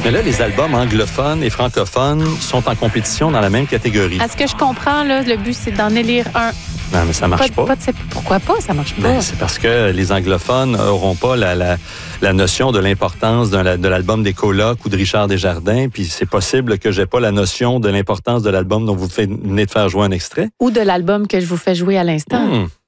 Mais là, les albums anglophones et francophones sont en compétition dans la même catégorie. À ce que je comprends, là, le but, c'est d'en élire un. Non, mais ça marche pas. Pourquoi pas? Ça marche pas. Ben, c'est parce que les anglophones n'auront pas la notion de l'importance de l'album des Colocs ou de Richard Desjardins, puis c'est possible que j'ai pas la notion de l'importance de l'album dont vous venez de faire jouer un extrait. Ou de l'album que je vous fais jouer à l'instant.